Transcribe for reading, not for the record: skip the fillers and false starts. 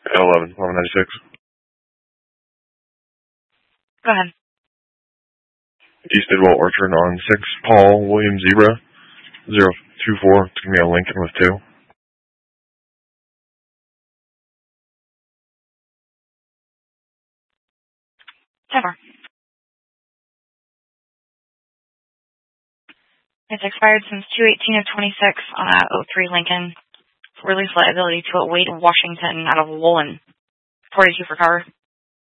1196. Go ahead. East Bidwell Orchard on 6 Paul William Zebra 024. It's going to be a Lincoln with 2. Never. It's expired since 2/18 of 26 on a 03 Lincoln. Release liability to a Wade Washington out of Woolen. 42 for cover.